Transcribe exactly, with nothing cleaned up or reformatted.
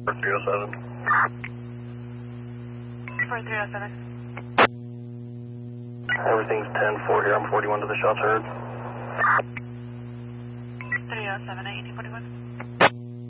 three oh seven. four three oh seven. Everything's ten four here. I'm forty-one to the shots heard. three oh seven, eighteen forty-one.